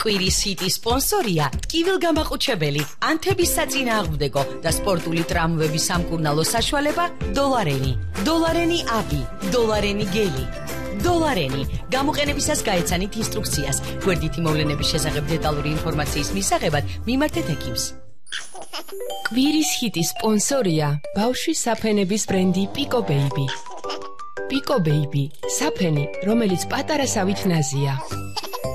კვირის ჰიტის სპონსორია ტკივილგამაყუჩებელი, ანთების საწინააღმდეგო და სპორტული ტრამვების სამკურნალო საშუალება დოლარენი. დოლარენი ავი, დოლარენი გელი. დოლარენი. გამოყენებისას გაეცანით ინსტრუქციას. გვერდითი მოვლენების შესახებ დეტალური ინფორმაციის მისაღებად მიმართეთ ექიმს. კვირის ჰიტის სპონსორია ბავშვის საფენების ბრენდი Pico Baby. Pico Baby, საფენი, რომელიც პატარა სავით ნაზია.